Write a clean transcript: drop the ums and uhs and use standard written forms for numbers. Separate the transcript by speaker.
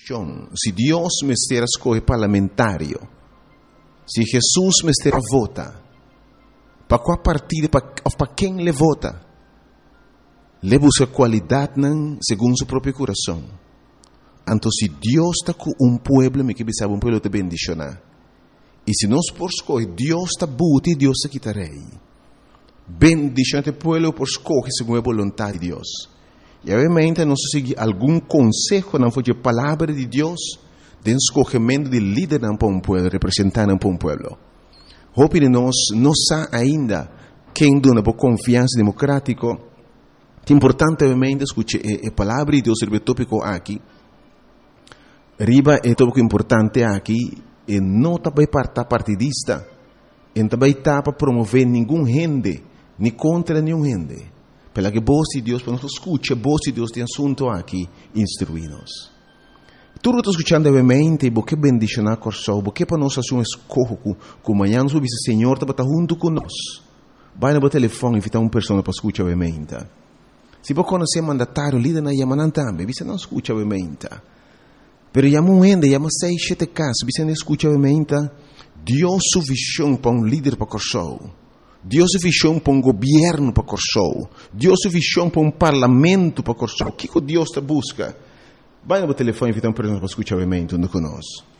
Speaker 1: Se Deus me estiver escolhe parlamentário, se Jesus me estiver vota, para qual partido, para quem ele vota, ele busca qualidade segundo seu próprio coração. Então, se Deus está com pueblo, me que sabe pueblo te bendicionar. E se nós por escolher, Deus está buti e Deus está quitarei. Bendicionar o pueblo por escolher segundo a vontade de Deus. E obviamente nós seguir algum conselho, não foi a palavra de Deus, de escolhimento de líder para um pueblo, representante para um pueblo. Hope de nós não sabe ainda quem dona por confiança democrática. É importante obviamente escutar a palavra de Deus sobre o tópico aqui. Riba é tópico importante aqui. E não também para partidista, e também está para promover nenhum gente, nem contra nenhum gente. Pela que voz de Deus, para nós escutar, voz de Deus tem assunto aqui, instruir-nos. Tudo está escutando obviamente, porque bendicionar corso, porque para nós fazer um escorro, como amanhã nós o Senhor está junto conosco. Vai no telefone e invita uma pessoa para escutar obviamente. Se você conhecer mandatário, líder na Yamanan também, você não escuta obviamente. Pero llamo gente, llamo 6-7 casos, você não escuta obviamente, Deus su visão para um líder para Corsou, Deus su visão para um governo para Corsou, Deus su visão para um parlamento para Corsou. O que Deus te busca? Vai no telefone e invita uma pessoa para escutar obviamente conosco.